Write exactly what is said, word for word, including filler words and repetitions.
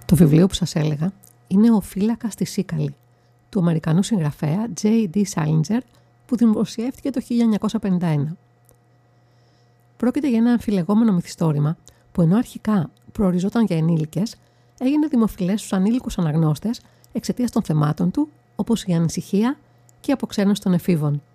Το βιβλίο που σας έλεγα είναι «Ο φύλακας της Σίκαλη» του Αμερικανού συγγραφέα τζέι ντι Salinger, που δημοσιεύτηκε το χίλια εννιακόσια πενήντα ένα. Πρόκειται για ένα αμφιλεγόμενο μυθιστόρημα που, ενώ αρχικά προοριζόταν για ενήλικες, έγινε δημοφιλές στους ανήλικους αναγνώστες εξαιτίας των θεμάτων του, όπως η ανησυχία και η αποξένωση των εφήβων.